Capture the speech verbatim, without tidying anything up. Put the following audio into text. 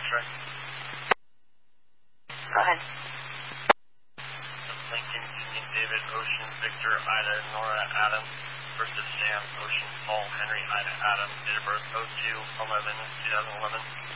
contract? Go ahead. Lincoln, Union, David, Ocean, Victor, Ida, Nora, Adam versus Sam, Ocean, Paul, Henry, Ida, Adam, date of birth oh two eleven two thousand eleven.